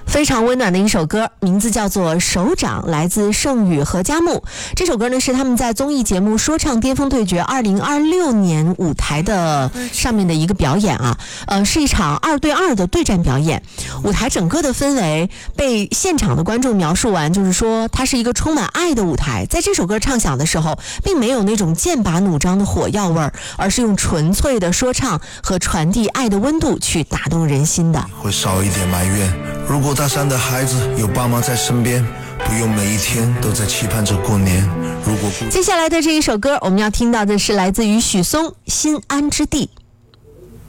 非常温暖的一首歌，名字叫做《手掌》，来自盛宇和佳木。这首歌呢是他们在综艺节目《说唱巅峰对决》2026年舞台的上面的一个表演啊，是一场2对2的对战表演。舞台整个的氛围被现场的观众描述完，就是说它是一个充满爱的舞台。在这首歌唱响的时候，并没有那种剑拔弩张的火药味儿，而是用纯粹的说唱和传递爱的温度去打动人心的。 会少一点埋怨，如果大山的孩子有爸妈在身边，不用每一天都在期盼着过年。如果接下来的这一首歌，我们要听到的是来自于许嵩《心安之地》。